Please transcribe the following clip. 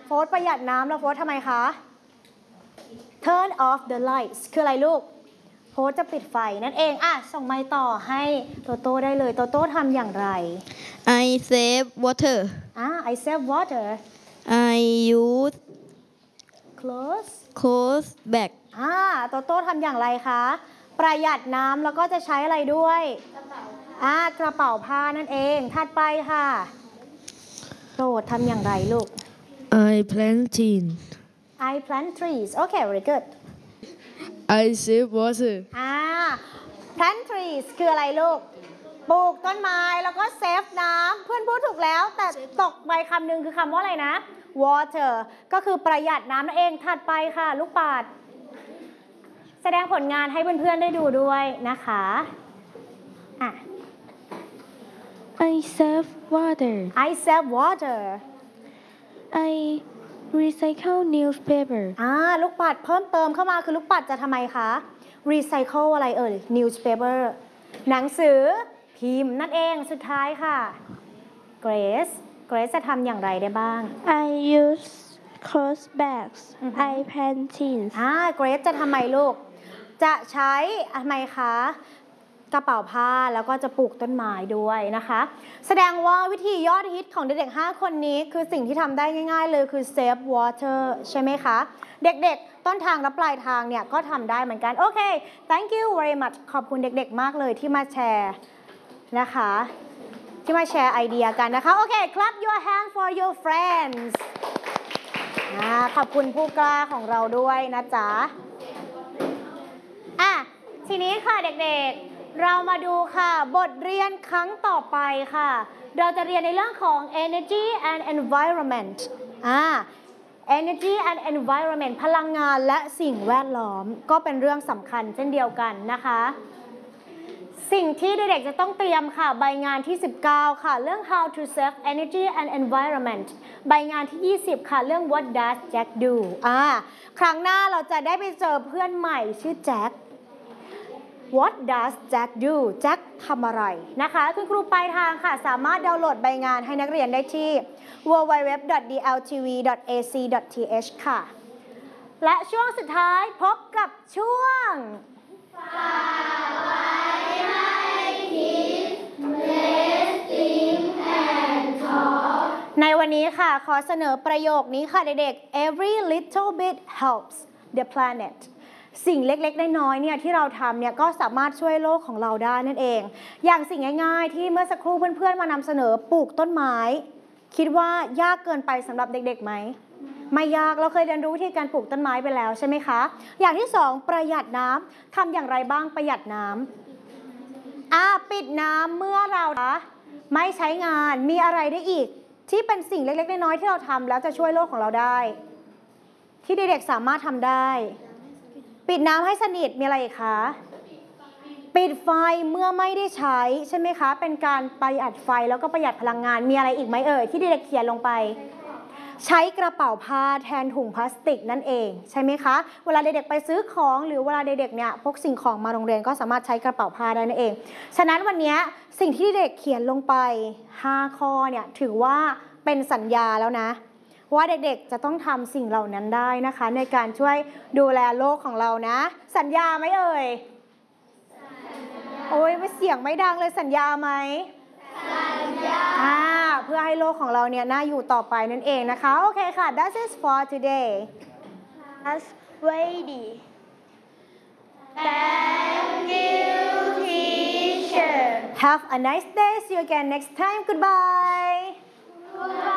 โฟร์ประหยัดน้ำแล้วโฟร์ทำไมคะ turn off the lights คืออะไรลูกโฟร์จะปิดไฟนั่นเองส่งไมค์ต่อให้โตโต้ได้เลยโตโต้ทำอย่างไร I save water I save water I use clothes bag โตโต้ทำอย่างไรคะประหยัดน้ำแล้วก็จะใช้อะไรด้วยกระเป๋าผ้านั่นเองถัดไปค่ะโปรดทำอย่างไรลูก I plant trees okay very good I save water plant trees คืออะไรลูกปลูกต้นไม้แล้วก็เซฟน้ำเพื่อนพูดถูกแล้วแต่ตกไปคำหนึ่งคือคำว่าอะไรนะ water ก็คือประหยัดน้ำนั่นเองถัดไปค่ะลูกปัดแสดงผลงานให้เพื่อนๆได้ดูด้วยนะคะ I save water I recycle newspaper ลูกปัดเพิ่มเติมเข้ามาคือลูกปัดจะทำไมคะ recycle อะไรnewspaper หนังสือพิมพ์นั่นเองสุดท้ายค่ะ Grace จะทำอย่างไรได้บ้าง I use clothes bags I plant trees Grace จะทำไมลูกจะใช้ทำไมคะกระเป๋าผ้าแล้วก็จะปลูกต้นไม้ด้วยนะคะแสดงว่าวิธียอดฮิตของเด็กๆ5คนนี้คือสิ่งที่ทำได้ง่ายๆเลยคือ save water ใช่ไหมคะเด็กๆต้นทางและปลายทางเนี่ยก็ทำได้เหมือนกันโอเค thank you very much ขอบคุณเด็กๆมากเลยที่มาแชร์นะคะที่มาแชร์ไอเดียกันนะคะโอเค clap your hand for your friends ขอบคุณผู้กล้าของเราด้วยนะจ๊ะทีนี้ค่ะเด็กๆเรามาดูค่ะบทเรียนครั้งต่อไปค่ะเราจะเรียนในเรื่องของ energy and environment energy and environment พลังงานและสิ่งแวดล้อมก็เป็นเรื่องสำคัญเช่นเดียวกันนะคะสิ่งที่เด็กๆจะต้องเตรียมค่ะใบงานที่19ค่ะเรื่อง how to save energy and environment ใบงานที่20ค่ะเรื่อง what does Jack do ครั้งหน้าเราจะได้ไปเจอเพื่อนใหม่ชื่อแจ็คWhat does Jack do แจ็คทำอะไรนะคะคุณครูปลายทางค่ะสามารถดาวน์โหลดใบงานให้นักเรียนได้ที่ www.dltv.ac.th ค่ะและช่วงสุดท้ายพบกับช่วงฝากไว้ให้คิด Listening and Talk ในวันนี้ค่ะขอเสนอประโยคนี้ค่ะเด็กๆ Every little bit helps the planetสิ่งเล็กๆน้อยๆเนี่ยที่เราทำเนี่ยก็สามารถช่วยโลกของเราได้นั่นเองอย่างสิ่งง่ายๆที่เมื่อสักครู่เพื่อนๆมานำเสนอปลูกต้นไม้คิดว่ายากเกินไปสำหรับเด็กๆไหมไม่ยากเราเคยเรียนรู้วิธีการปลูกต้นไม้ไปแล้วใช่ไหมคะอย่างที่2ประหยัดน้ำทำอย่างไรบ้างประหยัดน้ำปิดน้ำเมื่อเราไม่ใช้งานมีอะไรได้อีกที่เป็นสิ่งเล็กๆน้อยๆที่เราทำแล้วจะช่วยโลกของเราได้ที่เด็กๆสามารถทำได้ปิดน้ำให้สนิทมีอะไรอีกคะปิดไฟเมื่อไม่ได้ใช้ใช่ไหมคะเป็นการประหยัดไฟแล้วก็ประหยัดพลังงานมีอะไรอีกไหมที่เด็กๆเขียนลงไปใช้กระเป๋าผ้าแทนถุงพลาสติกนั่นเองใช่ไหมคะเวลาเด็กๆไปซื้อของหรือเวลาเด็กๆเนี่ยพกสิ่งของมาโรงเรียนก็สามารถใช้กระเป๋าผ้าได้นั่นเองฉะนั้นวันนี้สิ่งที่เด็กเขียนลงไป5ข้อเนี่ยถือว่าเป็นสัญญาแล้วนะว่าเด็กๆจะต้องทำสิ่งเหล่านั้นได้นะคะในการช่วยดูแลโลกของเรานะสัญญาไหมโอ้ยไม่เสียงไม่ดังเลยสัญญาไหมสัญญาเพื่อให้โลกของเราเนี่ยน่าอยู่ต่อไปนั่นเองนะคะโอเคค่ะ That's it for today That's ready Thank you teacher Have a nice day see you again next time goodbye